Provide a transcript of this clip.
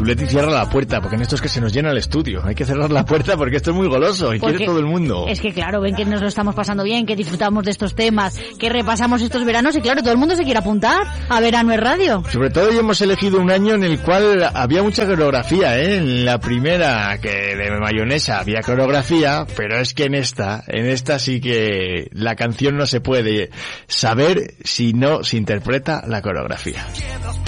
Leti cierra la puerta, porque en esto es que se nos llena el estudio. Hay que cerrar la puerta porque esto es muy goloso y quiere todo el mundo. Es que claro, ven que nos lo estamos pasando bien, que disfrutamos de estos temas, que repasamos estos veranos y claro, todo el mundo se quiere apuntar a Verano en Radio. Sobre todo hoy hemos elegido un año en el cual había mucha coreografía, ¿eh? En la primera, que de mayonesa, había coreografía, pero es que en esta sí que la canción no se puede saber si no se interpreta la coreografía.